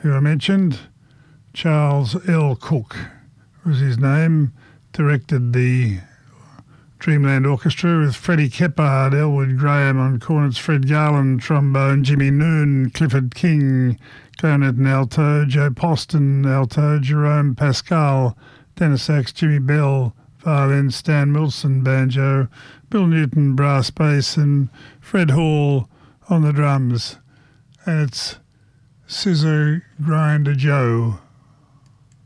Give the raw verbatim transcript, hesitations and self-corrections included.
who I mentioned, Charles L. Cook was his name, directed the Dreamland Orchestra with Freddie Keppard, Elwood Graham on cornets, Fred Garland trombone, Jimmy Noon, Clifford King clarinet and alto, Joe Poston alto, Jerome Pascal tenor sax, Jimmy Bell violin, Stan Wilson banjo, Bill Newton brass bass, and Fred Hall on the drums. And it's Scissor Grinder Joe.